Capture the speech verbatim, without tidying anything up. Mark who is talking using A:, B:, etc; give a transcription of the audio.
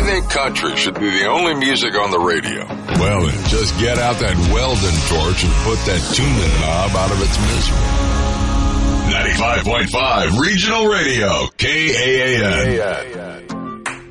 A: think country should be the only music on the radio? Well, then, just get out that Weldon torch and put that tuning knob out of its misery. ninety-five point five Regional Radio, K A A N.